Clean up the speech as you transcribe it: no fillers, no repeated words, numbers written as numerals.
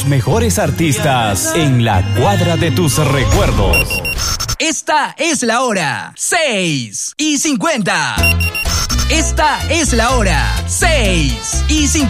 Los mejores artistas en la cuadra de tus recuerdos. Esta es la hora 6:50. Esta es la hora 6:50.